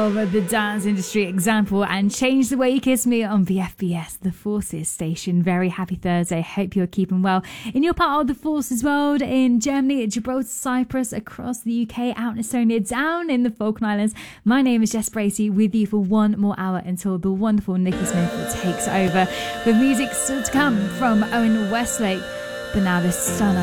of the dance industry example and Change the Way You Kiss Me on the FBS, the Forces station. Very happy Thursday. Hope you're keeping well in your part of the Forces world, in Germany, Gibraltar, Cyprus, across the UK, out in Estonia, down in the Falkland Islands. My name is Jess Bracey, with you for one more hour until the wonderful Nikki Smith takes over with music still to come from Owen Westlake. But now this stunner